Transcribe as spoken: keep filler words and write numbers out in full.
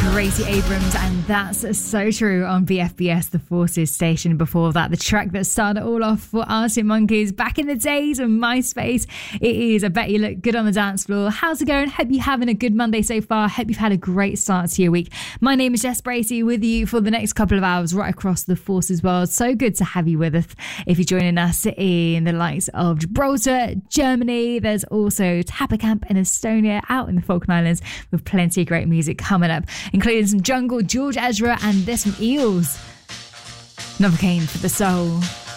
Gracie Abrams, and that's so true on B F B S, the Forces station. Before that, the track that started it all off for Arctic Monkeys back in the days of MySpace. It is I Bet You Look Good on the Dance Floor. How's it going? Hope you're having a good Monday so far. Hope you've had a great start to your week. My name is Jess Bracey, with you for the next couple of hours right across the Forces world. So good to have you with us. If you're joining us in the likes of Gibraltar, Germany, there's also Tappacamp in Estonia, out in the Falkland Islands, with plenty of great music coming up, including some Jungle, George Ezra, and this from Eels. Novocaine for the soul.